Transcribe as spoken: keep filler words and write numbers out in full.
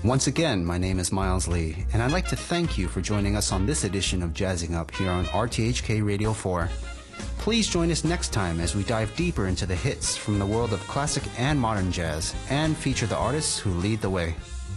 Once again, my name is Miles Lee, and I'd like to thank you for joining us on this edition of Jazzing Up here on R T H K Radio four. Please join us next time as we dive deeper into the hits from the world of classic and modern jazz and feature the artists who lead the way.